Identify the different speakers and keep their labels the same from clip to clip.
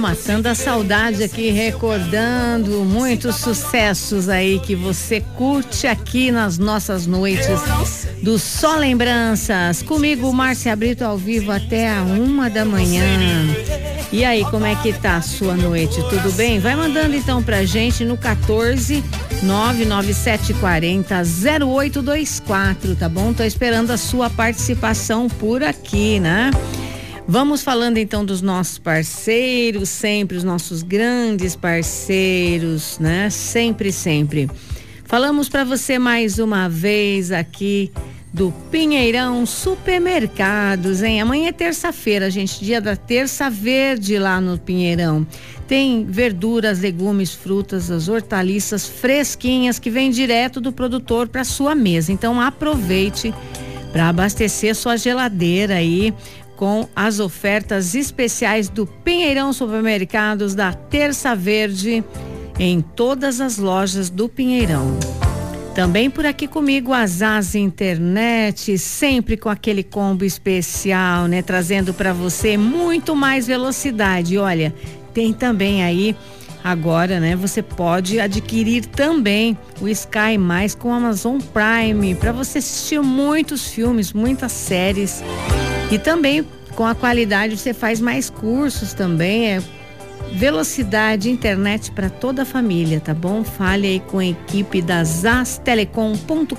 Speaker 1: matando a saudade aqui, recordando muitos sucessos aí que você curte aqui nas nossas noites do Só Lembranças. Comigo, Márcia Brito, ao vivo até a 1h. E aí, como é que tá a sua noite? Tudo bem? Vai mandando então pra gente no 14 99740 0824, tá bom? Tô esperando a sua participação por aqui, né? Vamos falando então dos nossos parceiros, sempre os nossos grandes parceiros, né? Sempre. Falamos para você mais uma vez aqui do Pinheirão Supermercados, hein? Amanhã é terça-feira, gente, dia da terça verde lá no Pinheirão. Tem verduras, legumes, frutas, as hortaliças fresquinhas que vem direto do produtor para sua mesa. Então aproveite para abastecer sua geladeira aí com as ofertas especiais do Pinheirão Supermercados da Terça Verde em todas as lojas do Pinheirão. Também por aqui comigo a Zaz Internet, sempre com aquele combo especial, né? Trazendo para você muito mais velocidade. Olha, tem também aí agora, né? Você pode adquirir também o Sky Mais com o Amazon Prime para você assistir muitos filmes, muitas séries. E também com a qualidade você faz mais cursos também, velocidade, internet para toda a família, tá bom? Fale aí com a equipe da zastelecom.com.br.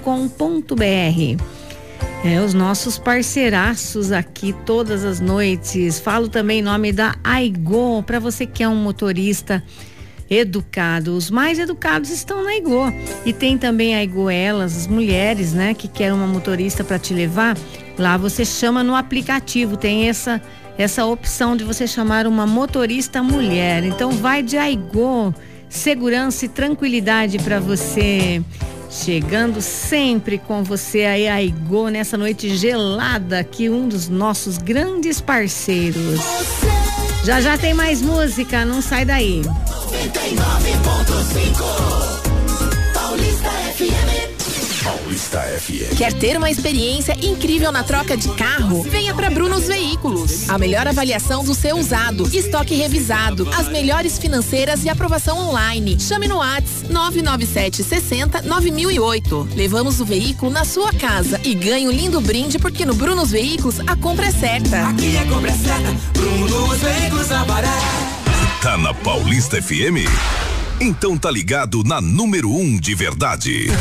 Speaker 1: Os nossos parceiraços aqui todas as noites. Falo também em nome da Aigo, para você que é um motorista educado. Os mais educados estão na Aigo. E tem também a Aigo Elas, as mulheres, né, que querem uma motorista para te levar. Lá você chama no aplicativo, tem essa opção de você chamar uma motorista mulher. Então vai de Aigo, segurança e tranquilidade para você. Chegando sempre com você aí, Aigo, nessa noite gelada aqui, um dos nossos grandes parceiros. Já tem mais música, não sai daí. 99.5 Paulista FM.
Speaker 2: Paulista FM.
Speaker 3: Quer ter uma experiência incrível na troca de carro? Venha para Brunos Veículos. A melhor avaliação do seu usado, estoque revisado, as melhores financeiras e aprovação online. Chame no WhatsApp 997 60 9008. Levamos o veículo na sua casa e ganhe um lindo brinde, porque no Brunos Veículos a compra é certa.
Speaker 4: Aqui a compra é certa. Brunos Veículos Avaré.
Speaker 2: Tá na Paulista FM? Então tá ligado na número 1 de verdade.